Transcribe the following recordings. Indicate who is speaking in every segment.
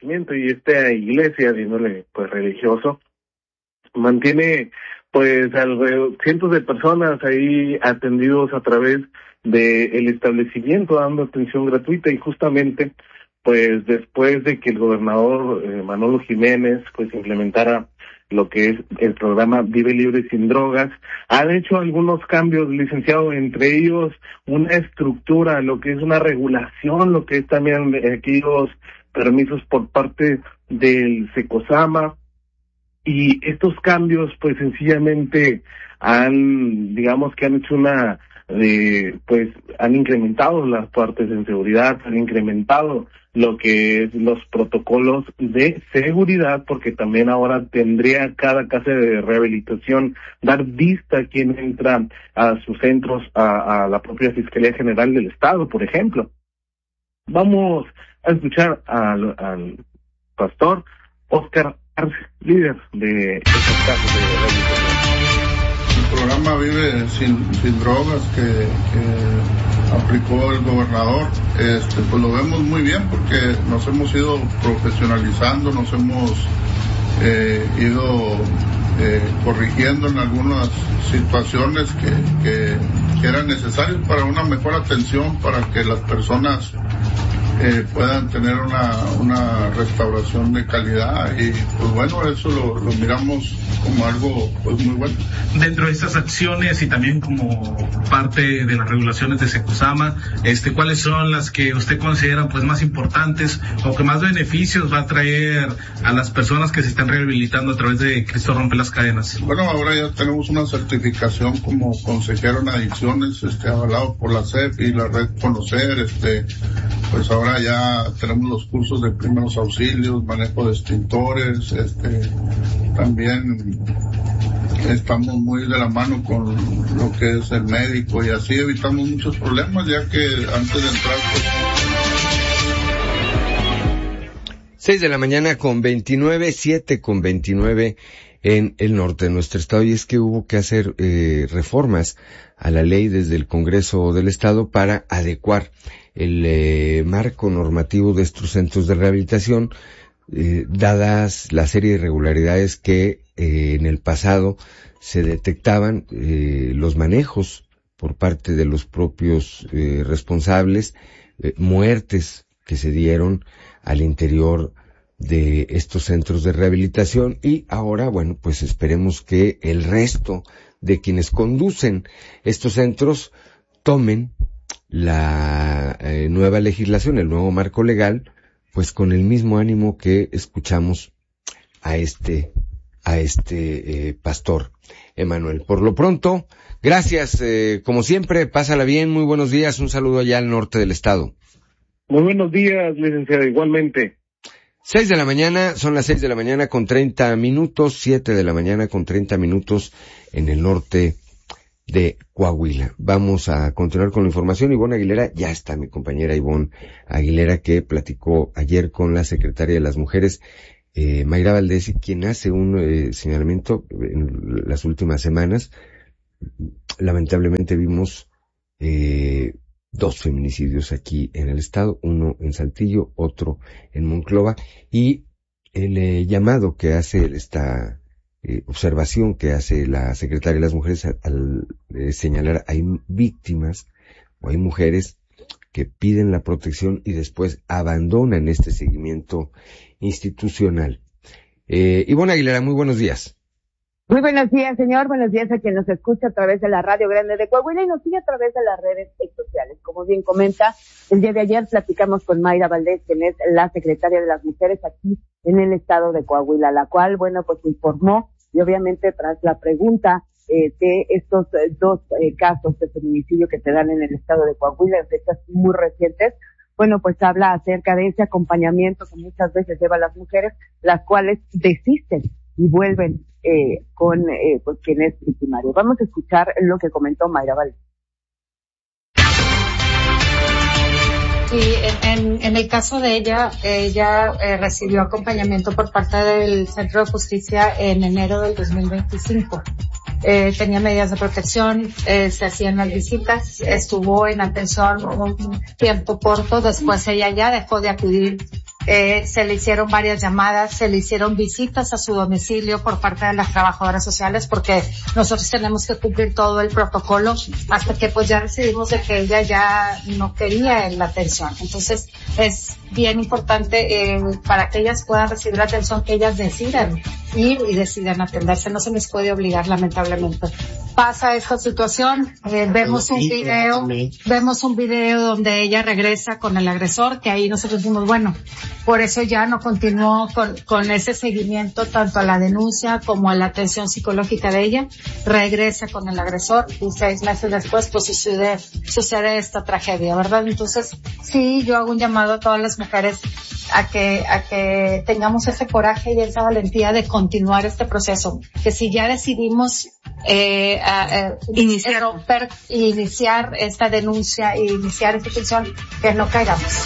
Speaker 1: establecimiento y esta iglesia de índole pues religioso mantiene pues alrededor cientos de personas ahí atendidos a través de el establecimiento, dando atención gratuita, y justamente pues después de que el gobernador Manolo Jiménez pues implementara lo que es el programa Vive Libre Sin Drogas, han hecho algunos cambios, licenciado, entre ellos una estructura, lo que es una regulación, lo que es también aquellos permisos por parte del Secosama, y estos cambios pues sencillamente han hecho pues han incrementado las partes en seguridad, han incrementado lo que es los protocolos de seguridad, porque también ahora tendría cada casa de rehabilitación dar vista a quien entra a sus centros, a la propia Fiscalía General del Estado, por ejemplo. Vamos a escuchar al pastor Oscar Arce, líder de estos casos de rehabilitación.
Speaker 2: El programa Vive sin Drogas que aplicó el gobernador, pues lo vemos muy bien, porque nos hemos ido profesionalizando, nos hemos ido corrigiendo en algunas situaciones que eran necesarias para una mejor atención, para que las personas puedan tener una restauración de calidad, y pues bueno, eso lo miramos como algo pues muy bueno.
Speaker 3: Dentro de estas acciones y también como parte de las regulaciones de Secosama, ¿cuáles son las que usted considera pues más importantes o que más beneficios va a traer a las personas que se están rehabilitando a través de Cristo Rompe las Cadenas?
Speaker 2: Bueno, ahora ya tenemos una certificación como consejero en adicciones, avalado por la CEP y la Red Conocer, pues ahora ya tenemos los cursos de primeros auxilios, manejo de extintores, también estamos muy de la mano con lo que es el médico, y así evitamos muchos problemas, ya que antes de entrar pues...
Speaker 4: 6 de la mañana con 29, 7 con 29 en el norte de nuestro estado, y es que hubo que hacer reformas a la ley desde el Congreso del Estado para adecuar el marco normativo de estos centros de rehabilitación, dadas la serie de irregularidades que en el pasado se detectaban, los manejos por parte de los propios responsables, muertes que se dieron al interior de estos centros de rehabilitación, y ahora, bueno, pues esperemos que el resto de quienes conducen estos centros tomen la nueva legislación, el nuevo marco legal, pues con el mismo ánimo que escuchamos a este pastor Emanuel. Por lo pronto, gracias, como siempre, pásala bien, muy buenos días, un saludo allá al norte del estado.
Speaker 1: Muy buenos días, licenciado, igualmente.
Speaker 4: 6 de la mañana, son las 6 de la mañana con 30 minutos, 7 de la mañana con 30 minutos en el norte de Coahuila. Vamos a continuar con la información. Ivonne Aguilera, ya está mi compañera Ivonne Aguilera, que platicó ayer con la secretaria de las Mujeres, Mayra Valdés, quien hace un señalamiento en las últimas semanas. Lamentablemente vimos 2 feminicidios aquí en el estado, uno en Saltillo, otro en Monclova, y el llamado que hace esta observación que hace la secretaria de las Mujeres al señalar hay víctimas o hay mujeres que piden la protección y después abandonan este seguimiento institucional. Ivonne Aguilera, muy buenos días.
Speaker 5: Muy buenos días, señor. Buenos días a quien nos escucha a través de la Radio Grande de Coahuila y nos sigue a través de las redes sociales. Como bien comenta, el día de ayer platicamos con Mayra Valdés, quien es la secretaria de las Mujeres aquí en el estado de Coahuila, la cual, bueno, pues informó, y obviamente tras la pregunta de estos 2 casos de feminicidio que se dan en el estado de Coahuila en fechas muy recientes, bueno, pues habla acerca de ese acompañamiento que muchas veces lleva a las mujeres, las cuales desisten y vuelven con pues quien es victimario. Vamos a escuchar lo que comentó Mayra Valdés.
Speaker 6: Sí, en el caso de ella recibió acompañamiento por parte del Centro de Justicia en enero del 2025. Tenía medidas de protección, se hacían las visitas, estuvo en atención un tiempo corto, después ella ya dejó de acudir se le hicieron varias llamadas, se le hicieron visitas a su domicilio por parte de las trabajadoras sociales, porque nosotros tenemos que cumplir todo el protocolo hasta que pues ya decidimos de que ella ya no quería la atención. Entonces es bien importante para que ellas puedan recibir la atención, que ellas decidan ir y decidan atenderse. No se les puede obligar, lamentablemente. Pasa esta situación, vemos un video donde ella regresa con el agresor, que ahí nosotros decimos, bueno, por eso ya no continuó con ese seguimiento tanto a la denuncia como a la atención psicológica de ella. Regresa con el agresor y 6 meses después pues sucede esta tragedia, ¿verdad? Entonces sí, yo hago un llamado a todas las mujeres a que tengamos ese coraje y esa valentía de continuar este proceso, que si ya decidimos iniciar esta denuncia y iniciar esta atención, que no caigamos.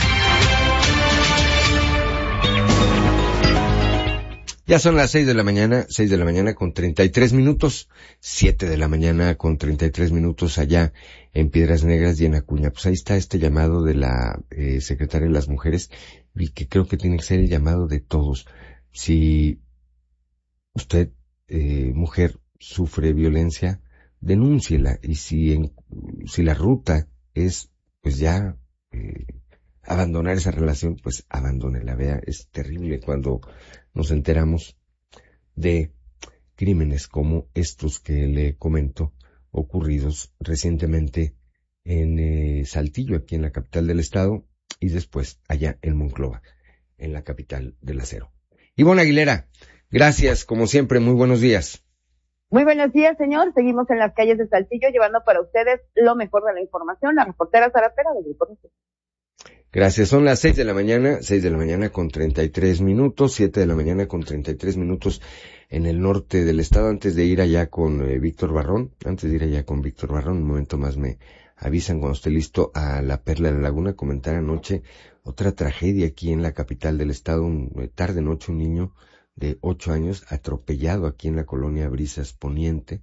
Speaker 4: Ya son las 6 de la mañana con 33 minutos, 7 de la mañana con 33 minutos allá en Piedras Negras y en Acuña. Pues ahí está este llamado de la secretaria de las mujeres, y que creo que tiene que ser el llamado de todos. Si usted, mujer, sufre violencia, denúnciela, y si la ruta es pues ya abandonar esa relación, pues abandónela. Vea, es terrible cuando nos enteramos de crímenes como estos que le comento, ocurridos recientemente en Saltillo, aquí en la capital del estado, y después allá en Monclova, en la capital del acero. Ivonne Aguilera, gracias, como siempre, muy buenos días.
Speaker 5: Muy buenos días, señor. Seguimos en las calles de Saltillo llevando para ustedes lo mejor de la información. La reportera Sara Pera del Grupo Región.
Speaker 4: Gracias. Son las 6 de la mañana con 33 minutos, 7 de la mañana con 33 minutos en el norte del estado. Antes de ir allá con Víctor Barrón, un momento más me avisan cuando esté listo, a la Perla de la Laguna. Comentar anoche otra tragedia aquí en la capital del estado, tarde noche, un niño de 8 años atropellado aquí en la colonia Brisas Poniente.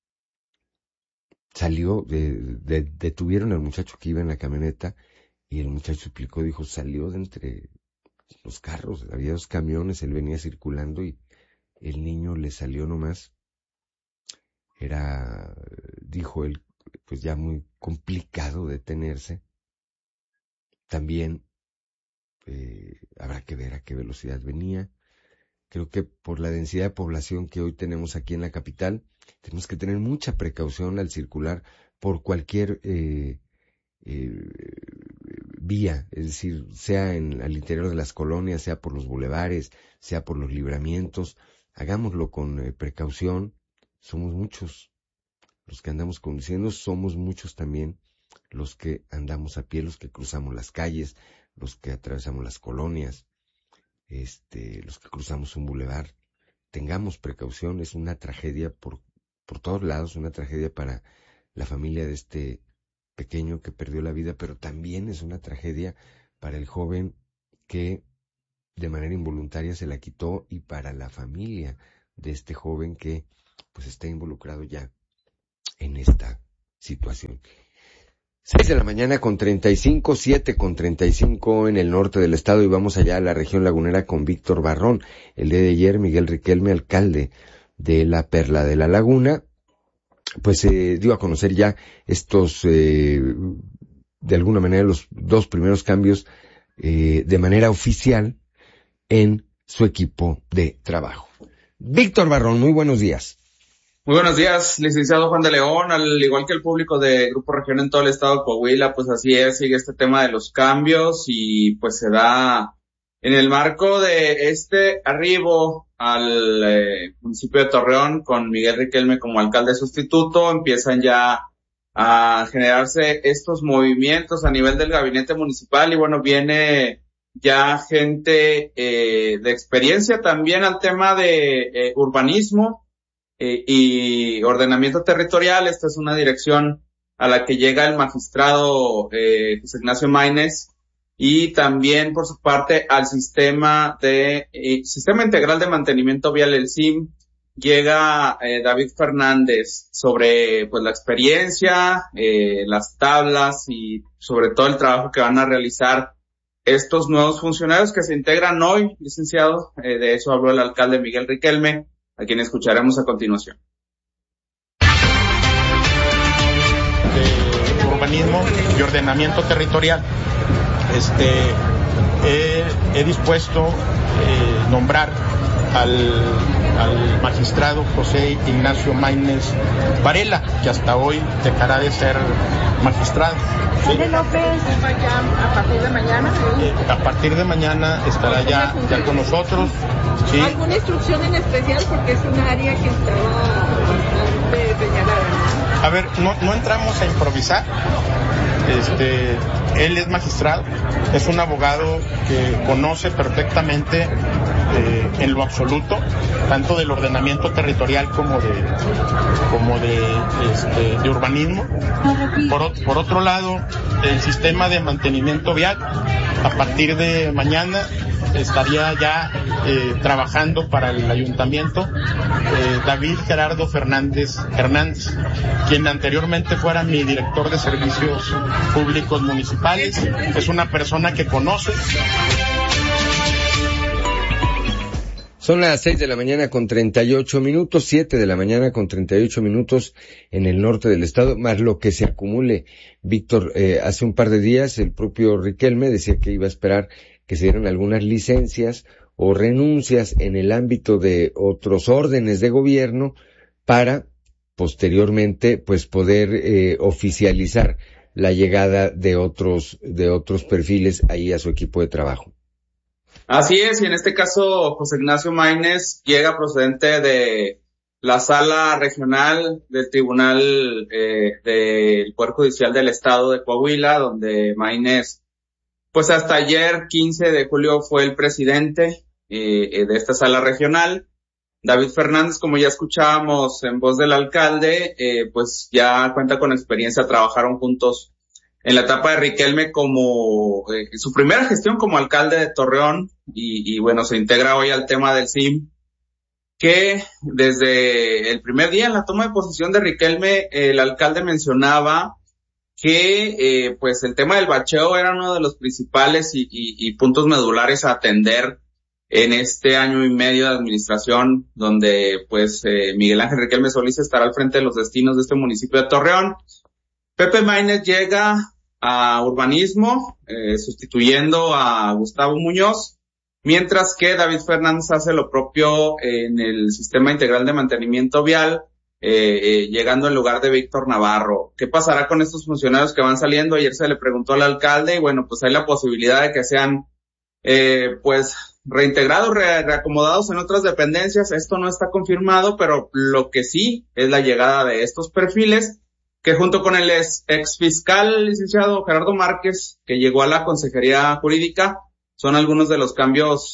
Speaker 4: Salió, detuvieron al muchacho que iba en la camioneta, y el muchacho explicó, dijo, salió de entre los carros, había 2 camiones, él venía circulando y el niño le salió nomás. Era, dijo él, pues ya muy complicado detenerse. También habrá que ver a qué velocidad venía. Creo que por la densidad de población que hoy tenemos aquí en la capital, tenemos que tener mucha precaución al circular por cualquier vía, es decir, sea al interior de las colonias, sea por los bulevares, sea por los libramientos. Hagámoslo con precaución. Somos muchos los que andamos conduciendo, somos muchos también los que andamos a pie, los que cruzamos las calles, los que atravesamos las colonias, los que cruzamos un bulevar. Tengamos precaución, es una tragedia por todos lados, una tragedia para la familia de este pequeño que perdió la vida, pero también es una tragedia para el joven que de manera involuntaria se la quitó, y para la familia de este joven que pues está involucrado ya en esta situación. 6 de la mañana con 35, 7 con 35 en el norte del estado, y vamos allá a la región lagunera con Víctor Barrón. El día de ayer, Miguel Riquelme, alcalde de la Perla de la Laguna, pues dio a conocer ya estos, de alguna manera, los 2 primeros cambios de manera oficial en su equipo de trabajo. Víctor Barrón, muy buenos días.
Speaker 7: Muy buenos días, licenciado Juan de León. Al igual que el público de Grupo Región en todo el estado de Coahuila, pues así es, sigue este tema de los cambios, y pues se da en el marco de este arribo al municipio de Torreón con Miguel Riquelme como alcalde sustituto. Empiezan ya a generarse estos movimientos a nivel del gabinete municipal, y bueno, viene ya gente de experiencia también al tema de urbanismo y ordenamiento territorial. Esta es una dirección a la que llega el magistrado José Ignacio Maínez, y también por su parte al Sistema Integral de Mantenimiento Vial, el SIM, llega David Fernández sobre pues la experiencia, las tablas y sobre todo el trabajo que van a realizar estos nuevos funcionarios que se integran hoy, licenciado. De eso habló el alcalde Miguel Riquelme, a quien escucharemos a continuación.
Speaker 8: De urbanismo y ordenamiento territorial, he dispuesto nombrar al magistrado José Ignacio Maínez Varela, que hasta hoy dejará de ser magistrado.
Speaker 9: ¿Sí? López a partir de mañana?
Speaker 8: A partir de mañana estará ya con nosotros. ¿Sí?
Speaker 9: ¿Alguna instrucción en especial? Porque es un área que estaba bastante señalada.
Speaker 8: A ver, no entramos a improvisar. Él es magistrado, es un abogado que conoce perfectamente en lo absoluto, tanto del ordenamiento territorial como de urbanismo. Por otro lado, el sistema de mantenimiento vial, a partir de mañana estaría ya trabajando para el ayuntamiento David Gerardo Fernández, quien anteriormente fuera mi director de servicios públicos municipales. Es una persona que conoce.
Speaker 4: Son las 6 de la mañana con 38 minutos, 7 de la mañana con 38 minutos en el norte del estado, más lo que se acumule. Víctor, hace un par de días el propio Riquelme decía que iba a esperar que se dieran algunas licencias o renuncias en el ámbito de otros órdenes de gobierno para posteriormente pues poder oficializar la llegada de otros perfiles ahí a su equipo de trabajo.
Speaker 7: Así es, y en este caso José Ignacio Maínez llega procedente de la sala regional del Tribunal del Poder Judicial del Estado de Coahuila, donde Maínez, pues hasta ayer, 15 de julio, fue el presidente de esta sala regional. David Fernández, como ya escuchábamos en voz del alcalde, pues ya cuenta con experiencia, trabajaron juntos en la etapa de Riquelme como su primera gestión como alcalde de Torreón y bueno, se integra hoy al tema del CIM, que desde el primer día en la toma de posesión de Riquelme, el alcalde mencionaba que pues el tema del bacheo era uno de los principales y puntos medulares a atender en este año y medio de administración, donde pues Miguel Ángel Riquelme Solís estará al frente de los destinos de este municipio de Torreón. Pepe Maínez llega a urbanismo, sustituyendo a Gustavo Muñoz, mientras que David Fernández hace lo propio en el sistema integral de mantenimiento vial, llegando en lugar de Víctor Navarro. ¿Qué pasará con estos funcionarios que van saliendo? Ayer se le preguntó al alcalde y bueno, pues hay la posibilidad de que sean pues reintegrados, reacomodados en otras dependencias. Esto no está confirmado, pero lo que sí es la llegada de estos perfiles, que junto con el ex fiscal licenciado Gerardo Márquez, que llegó a la Consejería Jurídica, son algunos de los cambios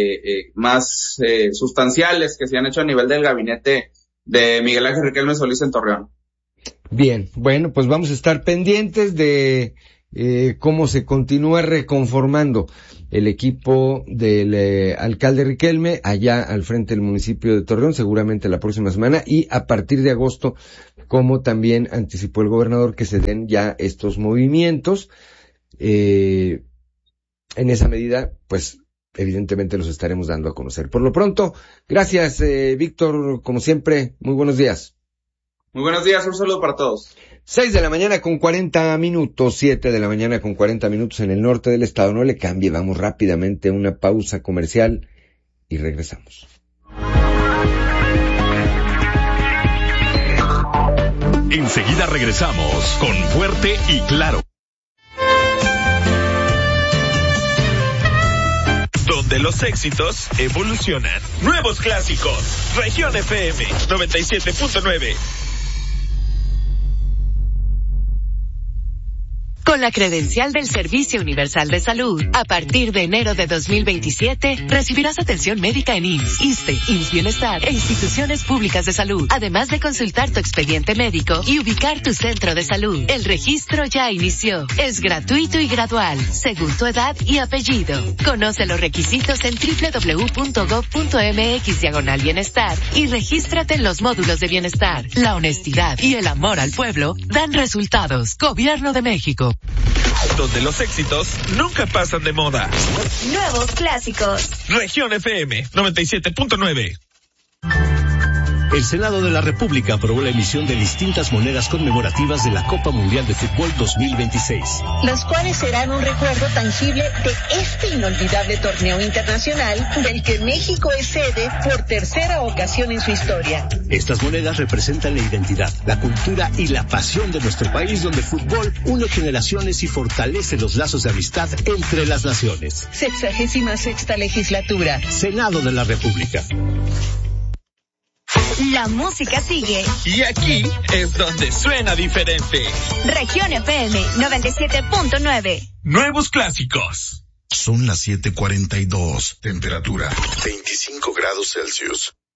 Speaker 7: más sustanciales que se han hecho a nivel del gabinete de Miguel Ángel Riquelme Solís en Torreón.
Speaker 4: Bien, bueno, pues vamos a estar pendientes de cómo se continúa reconformando el equipo del alcalde Riquelme allá al frente del municipio de Torreón, seguramente la próxima semana, y a partir de agosto, como también anticipó el gobernador, que se den ya estos movimientos. En esa medida, pues evidentemente los estaremos dando a conocer. Por lo pronto, gracias Víctor, como siempre, muy buenos días.
Speaker 7: Muy buenos días, un saludo para todos.
Speaker 4: 6 de la mañana con 40 minutos, 7 de la mañana con 40 minutos en el norte del estado. No le cambie, vamos rápidamente a una pausa comercial y regresamos.
Speaker 10: Enseguida regresamos con Fuerte y Claro. Donde los éxitos evolucionan. Nuevos clásicos. Región FM 97.9.
Speaker 11: Con la credencial del Servicio Universal de Salud, a partir de enero de 2027, recibirás atención médica en IMSS, ISSSTE, IMSS Bienestar e instituciones públicas de salud, además de consultar tu expediente médico y ubicar tu centro de salud. El registro ya inició. Es gratuito y gradual, según tu edad y apellido. Conoce los requisitos en www.gov.mx/bienestar y regístrate en los módulos de bienestar. La honestidad y el amor al pueblo dan resultados. Gobierno de México.
Speaker 12: donde los éxitos nunca pasan de moda.
Speaker 13: Nuevos clásicos.
Speaker 12: Región FM 97.9.
Speaker 14: El Senado de la República aprobó la emisión de distintas monedas conmemorativas de la Copa Mundial de Fútbol 2026.
Speaker 15: Los cuales serán un recuerdo tangible de este inolvidable torneo internacional del que México es sede por tercera ocasión en su historia.
Speaker 14: Estas monedas representan la identidad, la cultura y la pasión de nuestro país, donde el fútbol une generaciones y fortalece los lazos de amistad entre las naciones.
Speaker 15: 66ª legislatura.
Speaker 14: Senado de la República.
Speaker 13: La música sigue.
Speaker 12: Y aquí es donde suena diferente.
Speaker 13: Región FM 97.9.
Speaker 12: Nuevos clásicos.
Speaker 16: Son las 7:42. Temperatura 25 grados Celsius.